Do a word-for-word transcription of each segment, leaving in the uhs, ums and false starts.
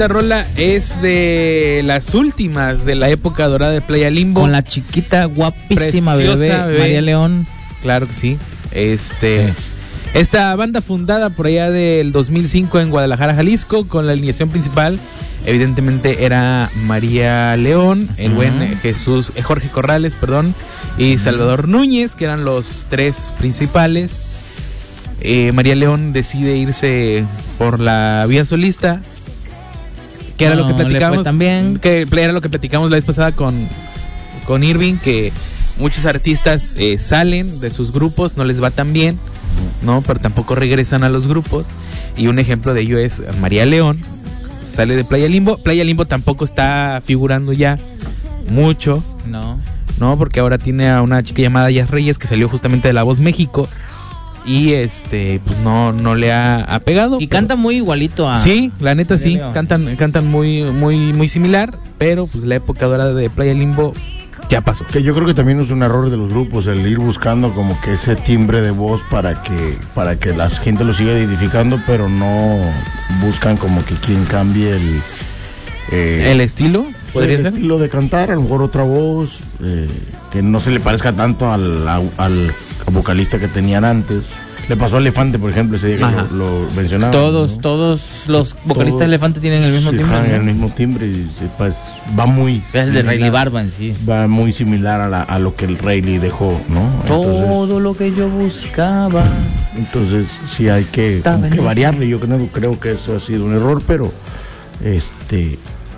esta rola es de las últimas de la época dorada de Playa Limbo. Con la chiquita guapísima Preciosa bebé, bebé. María León. Claro que sí. Este, sí. Esta banda fundada por allá del dos mil cinco en Guadalajara, Jalisco, con la alineación principal, evidentemente era María León, el uh-huh. buen Jesús, eh, Jorge Corrales, perdón, y uh-huh. Salvador Núñez, que eran los tres principales. Eh, María León decide irse por la vía solista, que era no, lo que platicamos también, que era lo que platicamos la vez pasada con, con Irving, que muchos artistas eh, salen de sus grupos, no les va tan bien, no, pero tampoco regresan a los grupos, y un ejemplo de ello es María León, sale de Playa Limbo. Playa Limbo tampoco está figurando ya mucho, no, no, porque ahora tiene a una chica llamada Yas Reyes que salió justamente de La Voz México. Y este, pues no, no le ha, ha pegado. Y pero... canta muy igualito a... Sí, la neta sí, cantan, cantan muy, muy, muy similar, pero pues la época dorada de Playa Limbo ya pasó. Que yo creo que también es un error de los grupos el ir buscando como que ese timbre de voz para que, para que la gente lo siga identificando, pero no buscan como que quien cambie el... Eh, ¿El estilo? ¿Podría el ser? estilo de cantar, a lo mejor otra voz, eh, que no se le parezca tanto al... al, al vocalista que tenían antes. Le pasó a Elefante, por ejemplo, ese día que lo, lo mencionaba. Todos, ¿no? todos los vocalistas de Elefante tienen el mismo sí, timbre. ¿no? El mismo timbre y pues, va muy... Es el de Rayleigh Barba en sí. Va muy similar a, la, a lo que el Rayleigh dejó, ¿no? Todo entonces, lo que yo buscaba. Entonces, sí hay que, que variarle. Yo creo, creo que eso ha sido un error, pero este...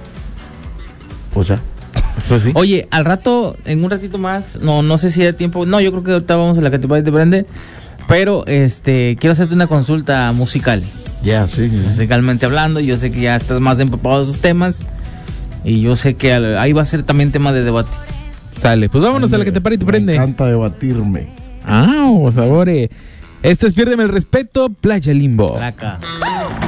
Pues ya. Pues sí. Oye, al rato, en un ratito más, no no sé si hay tiempo, no, yo creo que ahorita vamos a la que te te prende, pero este quiero hacerte una consulta musical. Ya, yeah, sí. Yeah. Musicalmente hablando, yo sé que ya estás más empapado de esos temas y yo sé que ahí va a ser también tema de debate. Sale, pues vámonos me, a la que te pare y te prende. Me encanta debatirme. Ah, sabore. Esto es Piérdeme el Respeto, Playa Limbo. Placa.